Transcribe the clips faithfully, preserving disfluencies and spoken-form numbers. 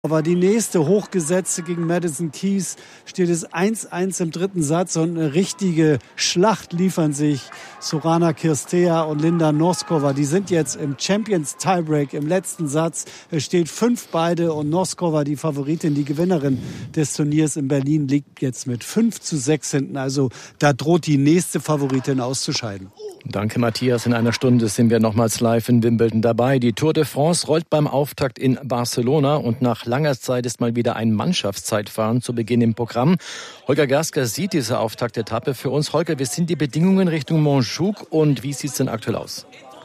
Aber die nächste hochgesetzte gegen Madison Keys steht es eins eins im dritten Satz und eine richtige Schlacht liefern sich Sorana Cirstea und Linda Noskova. Die sind jetzt im Champions Tiebreak im letzten Satz. Es steht fünf beide und Noskova, die Favoritin, die Gewinnerin des Turniers in Berlin, liegt jetzt mit fünf zu sechs hinten. Also da droht die nächste Favoritin auszuscheiden. Danke, Matthias. In einer Stunde sind wir nochmals live in Wimbledon dabei. Die Tour de France rollt beim Auftakt in Barcelona und nach langer Zeit ist mal wieder ein Mannschaftszeitfahren zu Beginn im Programm. Holger Gersker sieht diese Auftaktetappe für uns. Holger, wie sind die Bedingungen Richtung Montjuic und wie sieht es denn aktuell aus?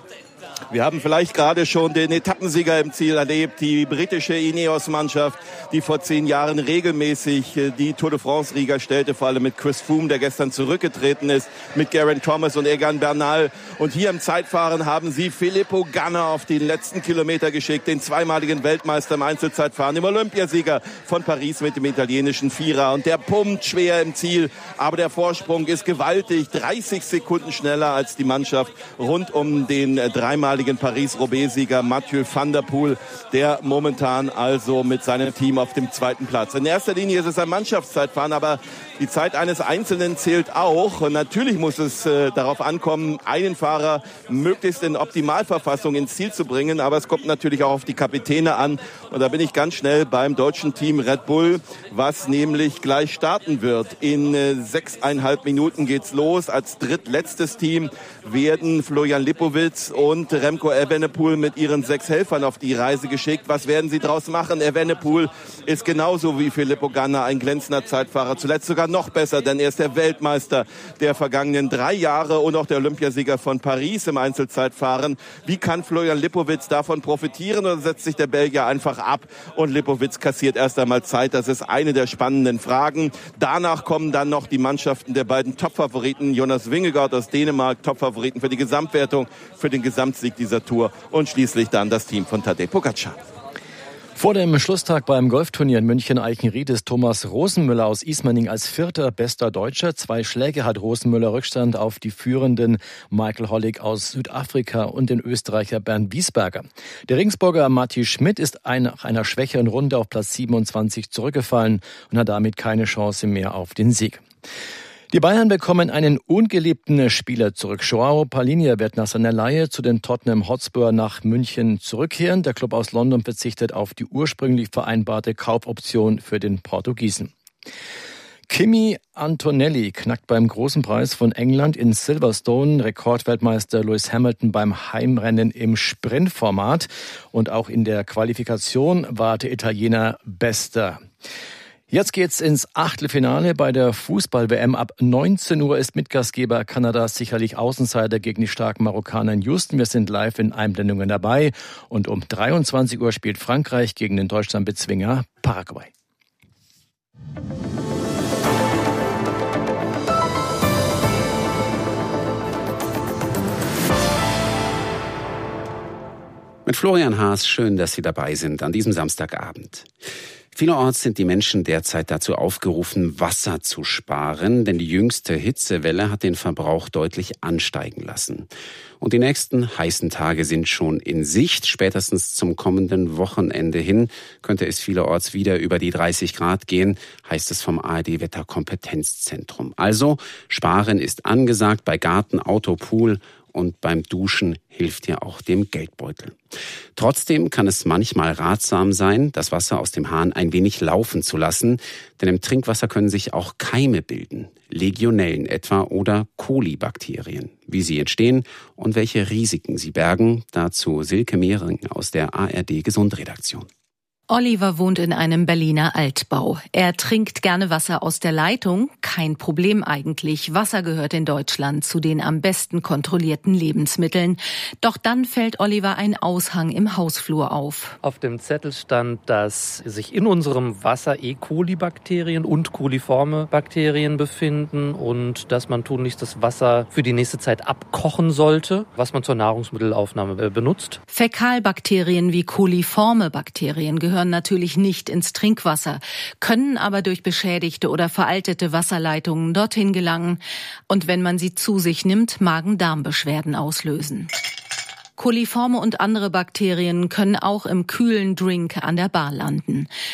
Wir haben vielleicht gerade schon den Etappensieger im Ziel erlebt, die britische Ineos-Mannschaft, die vor zehn Jahren regelmäßig die Tour de France-Riga stellte, vor allem mit Chris Froome, der gestern zurückgetreten ist, mit Geraint Thomas und Egan Bernal. Und hier im Zeitfahren haben sie Filippo Ganna auf den letzten Kilometer geschickt, den zweimaligen Weltmeister im Einzelzeitfahren, dem Olympiasieger von Paris mit dem italienischen Vierer. Und der pumpt schwer im Ziel, aber der Vorsprung ist gewaltig, dreißig Sekunden schneller als die Mannschaft rund um den dreimal Paris-Roubaix-Sieger Mathieu van der Poel, der momentan also mit seinem Team auf dem zweiten Platz. In erster Linie ist es ein Mannschaftszeitfahren, aber die Zeit eines Einzelnen zählt auch. Und natürlich muss es äh, darauf ankommen, einen Fahrer möglichst in Optimalverfassung ins Ziel zu bringen. Aber es kommt natürlich auch auf die Kapitäne an. Und da bin ich ganz schnell beim deutschen Team Red Bull, was nämlich gleich starten wird. In äh, sechseinhalb Minuten geht's los. Als drittletztes Team werden Florian Lipowitz und Remco Evenepoel mit ihren sechs Helfern auf die Reise geschickt. Was werden sie draus machen? Evenepoel ist genauso wie Filippo Ganna ein glänzender Zeitfahrer. Zuletzt sogar noch besser, denn er ist der Weltmeister der vergangenen drei Jahre und auch der Olympiasieger von Paris im Einzelzeitfahren. Wie kann Florian Lipowitz davon profitieren oder setzt sich der Belgier einfach ab und Lipowitz kassiert erst einmal Zeit? Das ist eine der spannenden Fragen. Danach kommen dann noch die Mannschaften der beiden Topfavoriten. Jonas Vingegaard aus Dänemark, Topfavoriten für die Gesamtwertung, für den Gesamtsieg dieser Tour und schließlich dann das Team von Tadej Pogačar. Vor dem Schlusstag beim Golfturnier in München-Eichenried ist Thomas Rosenmüller aus Ismaning als vierter bester Deutscher. Zwei Schläge hat Rosenmüller Rückstand auf die führenden Michael Hollig aus Südafrika und den Österreicher Bernd Wiesberger. Der Regensburger Matti Schmidt ist ein, nach einer schwächeren Runde auf Platz siebenundzwanzig zurückgefallen und hat damit keine Chance mehr auf den Sieg. Die Bayern bekommen einen ungeliebten Spieler zurück. João Palhinha wird nach seiner Leihe zu den Tottenham Hotspur nach München zurückkehren. Der Club aus London verzichtet auf die ursprünglich vereinbarte Kaufoption für den Portugiesen. Kimi Antonelli knackt beim Großen Preis von England in Silverstone Rekordweltmeister Lewis Hamilton beim Heimrennen im Sprintformat. Und auch in der Qualifikation war der Italiener Bester. Jetzt geht's ins Achtelfinale bei der Fußball-W M. Ab neunzehn Uhr ist Mitgastgeber Kanada sicherlich Außenseiter gegen die starken Marokkaner in Houston. Wir sind live in Einblendungen dabei. Und um dreiundzwanzig Uhr spielt Frankreich gegen den Deutschlandbezwinger Paraguay. Mit Florian Haas, schön, dass Sie dabei sind an diesem Samstagabend. Vielerorts sind die Menschen derzeit dazu aufgerufen, Wasser zu sparen, denn die jüngste Hitzewelle hat den Verbrauch deutlich ansteigen lassen. Und die nächsten heißen Tage sind schon in Sicht. Spätestens zum kommenden Wochenende hin könnte es vielerorts wieder über die dreißig Grad gehen, heißt es vom A R D-Wetterkompetenzzentrum. Also, Sparen ist angesagt bei Garten, Auto, Pool und beim Duschen hilft ja auch dem Geldbeutel. Trotzdem kann es manchmal ratsam sein, das Wasser aus dem Hahn ein wenig laufen zu lassen, denn im Trinkwasser können sich auch Keime bilden, Legionellen etwa oder Kolibakterien. Wie sie entstehen und welche Risiken sie bergen, dazu Silke Mehring aus der A R D-Gesundredaktion. Oliver wohnt in einem Berliner Altbau. Er trinkt gerne Wasser aus der Leitung. Kein Problem eigentlich. Wasser gehört in Deutschland zu den am besten kontrollierten Lebensmitteln. Doch dann fällt Oliver ein Aushang im Hausflur auf. Auf dem Zettel stand, dass sich in unserem Wasser E. coli-Bakterien und coliforme Bakterien befinden und dass man tunlichst das Wasser für die nächste Zeit abkochen sollte, was man zur Nahrungsmittelaufnahme benutzt. Fäkalbakterien wie coliforme Bakterien gehören natürlich nicht ins Trinkwasser, können aber durch beschädigte oder veraltete Wasserleitungen dorthin gelangen und wenn man sie zu sich nimmt, Magen-Darm-Beschwerden auslösen. Coliforme und andere Bakterien können auch im kühlen Drink an der Bar landen.